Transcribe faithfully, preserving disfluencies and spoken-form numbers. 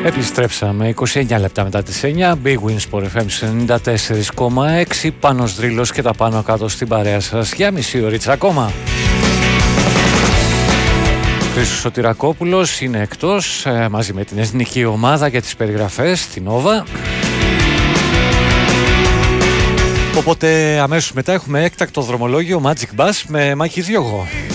Επιστρέψαμε είκοσι εννιά λεπτά μετά τις εννιά. Big Win Sport εφ εμ ενενήντα τέσσερα κόμμα έξι. Πάνος Δρύλος και τα πάνω κάτω στην παρέα σας για μισή ωρίτσα ακόμα. Χρήστος Σωτηρακόπουλος είναι εκτός ε, μαζί με την εθνική ομάδα για τις περιγραφές στην Nova. Οπότε αμέσως μετά έχουμε έκτακτο δρομολόγιο Magic Bus με Μάκη Διόγο.